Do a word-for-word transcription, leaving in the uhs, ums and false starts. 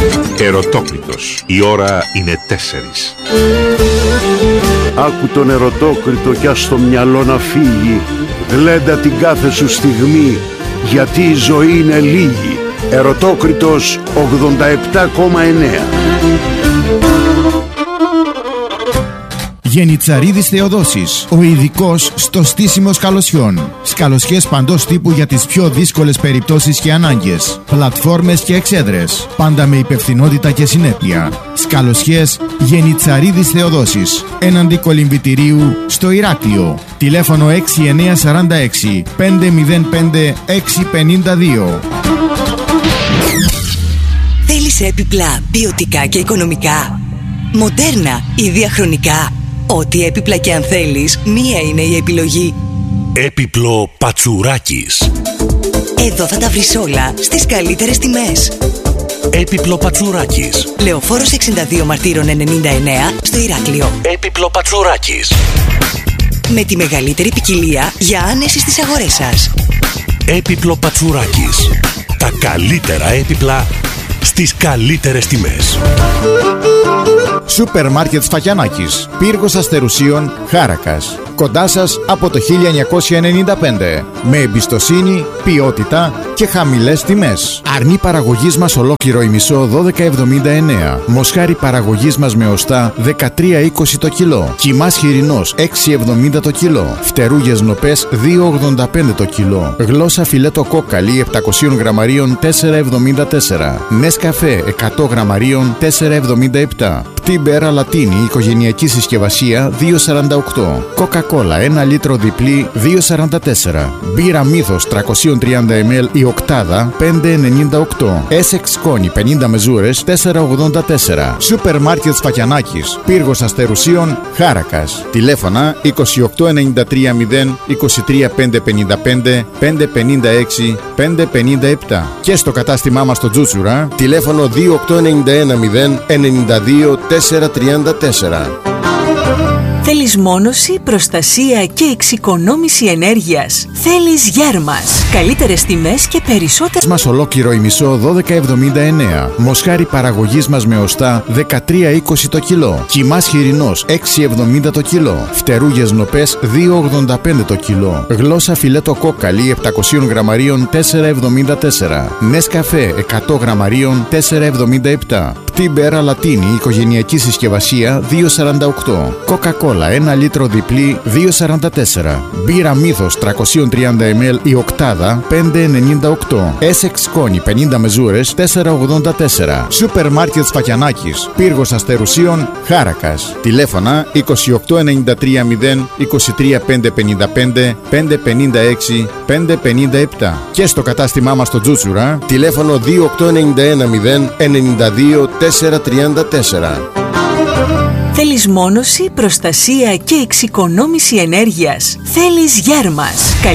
Ερωτόκριτος. Η ώρα είναι τέσσερις. Άκου τον ερωτόκριτο κι ας στο μυαλό να φύγει. Γλέντα την κάθε σου στιγμή, γιατί η ζωή είναι λίγη. Ερωτόκριτος ογδόντα επτά κόμμα εννέα. Γενιτσαρίδης Θεοδόσης, ο ειδικός στο στήσιμο σκαλωσιών. Σκαλωσιές παντός τύπου για τις πιο δύσκολες περιπτώσεις και ανάγκες. Πλατφόρμες και εξέδρες. Πάντα με υπευθυνότητα και συνέπεια. Σκαλωσιές Γενιτσαρίδης Θεοδόσης. Έναντι κολυμβητηρίου στο Ηράκλειο. Τηλέφωνο έξι εννιά τέσσερα έξι πέντε μηδέν πέντε έξι πέντε δύο. Θέλεις έπιπλα ποιοτικά και οικονομικά? Μοντέρνα ή διαχρονικά? Ό,τι έπιπλα και αν θέλεις, μία είναι η επιλογή. Έπιπλο Πατσουράκης. Εδώ θα τα βρεις όλα στις καλύτερες τιμές. Έπιπλο Πατσουράκης. Λεωφόρος εξήντα δύο Μαρτύρων ενενήντα εννέα στο Ηράκλειο. Έπιπλο Πατσουράκης. Με τη μεγαλύτερη ποικιλία για άνεση στις αγορές σας. Έπιπλο Πατσουράκης. Τα καλύτερα έπιπλα στις καλύτερες τιμές. Σούπερ Μάρκετ Σφακιανάκης, Πύργος Αστερουσίων, Χάρακας. Κοντά σας από το χίλια εννιακόσια ενενήντα πέντε. Με εμπιστοσύνη, ποιότητα και χαμηλές τιμές. Αρνί παραγωγής μας ολόκληρο ημισό δώδεκα εβδομήντα εννέα. Μοσχάρι παραγωγής μας με οστά δεκατρία είκοσι το κιλό. Κιμάς χοιρινός έξι εβδομήντα το κιλό. Φτερούγες νοπές δύο ογδόντα πέντε το κιλό. Γλώσσα φιλέτο κόκκαλι επτακόσια γραμμαρίων τέσσερα εβδομήντα τέσσερα. Νεσκαφέ εκατό γραμμαρίων τέσσερα εβδομήντα επτά. Πτήμπερα Λατίνη οικογενειακή συσκευασία δύο σαράντα οκτώ. Coca-Cola ένα λίτρο διπλή δύο σαράντα τέσσερα. Μπύρα Μύθος τριακόσια τριάντα μιλιλίτρα η οκτάδα πέντε ενενήντα οκτώ. Essex σκόνη πενήντα μεζούρες τέσσερα ογδόντα τέσσερα. Σούπερ Μάρκετ Σφακιανάκης, Πύργος Αστερουσίων, Χάρακας. Τηλέφωνα είκοσι οκτώ ενενήντα τρία μηδέν είκοσι τρία πεντακόσια πενήντα πέντε πεντακόσια πενήντα έξι πεντακόσια πενήντα επτά. Και στο κατάστημά μας στο Τζούτσουρα, τηλέφωνο δύο οκτώ ενενήντα ένα μηδέν ενενήντα δύο τέσσερα τριάντα τέσσερα. Θέλεις μόνωση, προστασία και εξοικονόμηση ενέργειας? Θέλεις Γέρμας. Καλύτερες τιμές και περισσότερες μας ολόκληρο ημισό δώδεκα εβδομήντα εννέα. Μοσχάρι παραγωγής μας με οστά δεκατρία είκοσι το κιλό. Κιμάς χοιρινός έξι εβδομήντα το κιλό. Φτερούγες νοπές δύο ογδόντα πέντε το κιλό. Γλώσσα φιλέτο κόκκαλι επτακόσια γραμμαρίων τέσσερα εβδομήντα τέσσερα. Νεσκαφέ εκατό γραμμαρίων τέσσερα εβδομήντα επτά. Πτήμπερα Λατίνη οικογενειακή συσκευασία δύο σαράντα οκτώ. Coca-Cola ένα λίτρο διπλή δύο σαράντα τέσσερα. Μπύρα Μύθος τριακόσια τριάντα μιλιλίτρα η οκτάδα πέντε ενενήντα οκτώ. Essex σκόνη πενήντα μεζούρες τέσσερα ογδόντα τέσερα. Σούπερ Μάρκετ Σφακιανάκης, Πύργος Αστερουσίων, Χάρακας. Τηλέφωνα είκοσι οκτώ ενενήντα τρία μηδέν είκοσι τρία πεντακόσια πενήντα πέντε πεντακόσια πενήντα έξι πεντακόσια πενήντα επτά. Και στο κατάστημά μας στο Τζούτσουρα, τηλέφωνο δύο οκτώ ενενήντα ένα μηδέν ενενήντα δύο τέσσερα τριάντα τέσσερα. Θέλεις μόνωση, προστασία και εξοικονόμηση ενέργειας? Θέλεις Γέρμας.